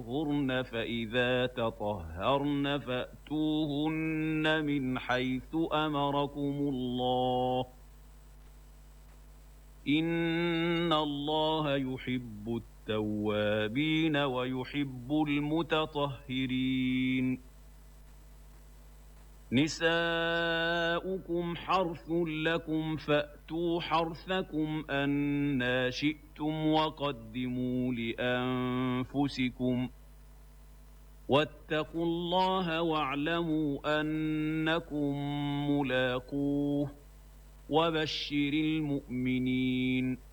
طهرن فإذا تطهرن فأتوهن من حيث أمركم الله إن الله يحب التوابين ويحب المتطهرين نساؤكم حرث لكم فأتوا حرثكم أنى شئتم وقدموا لأنفسكم واتقوا الله واعلموا أنكم ملاقوه وبشر المؤمنين